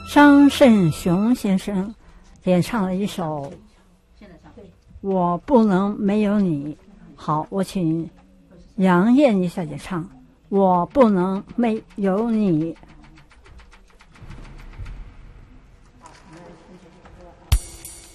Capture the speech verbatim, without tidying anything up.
张胜雄先生演唱了一首《我不能没有你》。好，我请杨燕一小姐唱《我不能没有你》。